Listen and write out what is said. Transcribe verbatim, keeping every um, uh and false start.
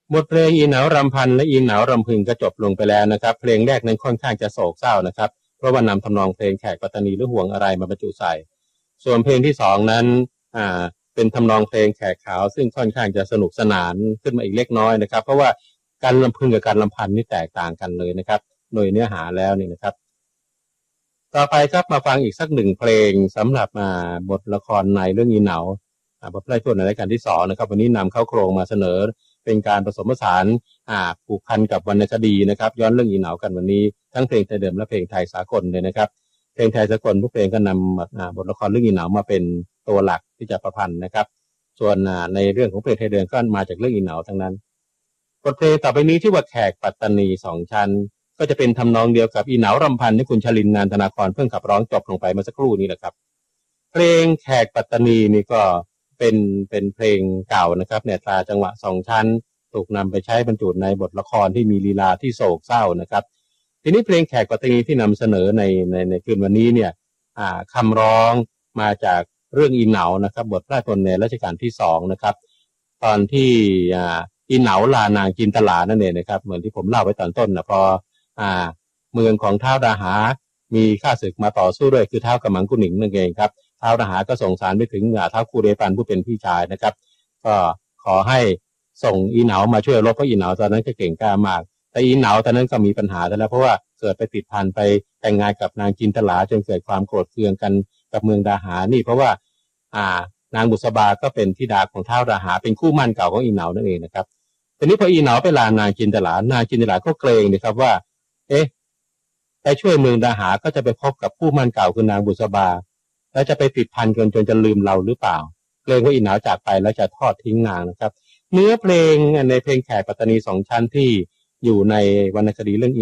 บทเพลงอีเหนารำพันและอีเหนารำพึงก็จบลงไปแล้วนะครับเพลงแรกนั้นค่อนข้างจะโศกเศร้านะครับเพราะว่านำทำนองเพลงแขกปัตตานีหรือห่วงอะไรมาบรรจุใส่ส่วนเพลงที่สองนั้นอ่าเป็นทำนองเพลงแขกขาวซึ่งค่อนข้างจะสนุกสนานขึ้นมาอีกเล็กน้อยนะครับเพราะว่าการรำพึงกับการรำพันนี่แตกต่างกันเลยนะครับโดยเนื้อหาแล้วนี่นะครับต่อไปครับมาฟังอีกสักหนึ่งเพลงสำหรับมาบทละครในเรื่องอีเหนาบทไพร่พลในรายการที่สองนะครับวันนี้นำเข้าโครงมาเสนอเป็นการผสมผสานอ่าผูกพันกับวรรณคดีนะครับย้อนเรื่องอีเหนากันวันนี้ทั้งเพลงไทยเดิมและเพลงไทยสากลเลยนะครับเพลงไทยสากลทุกเพลงก็นำบทละครเรื่องอีเหนามาเป็นตัวหลักที่จะประพันธ์นะครับส่วนในเรื่องของเพลงไทยเดิมก็มาจากเรื่องอีเหนาทั้งนั้นบทเพลงต่อไปนี้ชื่อว่าแขกปัตตานีสองชั้นก็จะเป็นทำนองเดียวกับอีเหนารำพันที่คุณชลินงานธนาครเพิ่งขับร้องจบลงไปเมื่อสักครู่นี้แหละครับเพลงแขกปัตตานีนี่ก็เป็นเป็นเพลงเก่านะครับเนี่ยตราจังหวะสองชั้นถูกนำไปใช้บรรจุในบทละครที่มีลีลาที่โศกเศร้านะครับทีนี้เพลงแขกปัตตานีที่นำเสนอในในในคืนวันนี้เนี่ยอ่าคำร้องมาจากเรื่องอีเหนานะครับบทพระราชนิพนธ์ในรัชกาลที่สองนะครับตอนที่อ่าอีเหนาลานางจินตลานั่นเองนะครับเหมือนที่ผมเล่าไว้ตอนต้นนะพออ่าเมืองของท้าวดาหามีข้าศึกมาต่อสู้ด้วยคือท้าวกำมังกุหนิงนั่นเองครับท้าวดาหาก็ส่งสารไปถึงท้าวคูเรปันผู้เป็นพี่ชายนะครับก็ขอให้ส่งอีเหนามาช่วยรบเพราะอีเหนาตอนนั้นก็เก่งกล้ามากแต่อีเหนาตอนนั้นก็มีปัญหาแล้วเพราะว่าเกิดไปติดพันไปแต่งงานกับนางจินตลาจนเกิดความโกรธเคืองกันกับเมืองดาหานี่เพราะว่าอ่านางบุษบาก็เป็นธิดาของท้าวดาหาเป็นคู่มั่นเก่าของอีเหนานั่นเองนะครับทีนี้พออีเหนาไปลานางจินตลานางจินตลาก็เกรงนะครับว่าเอ๊ะไปช่วยเมืองดาหาก็จะไปพบกับคู่มั่นเก่าคือนางบุษบาแล้วจะไปติดพันกันจนจะลืมเราหรือเปล่าเกรงว่าอีเหนาจากไปแล้วจะทอดทิ้งนางนะครับเนื้อเพลงในเพลงแขกปัตตานีสองชั้นที่อยู่ในวรรณคดีเรื่อง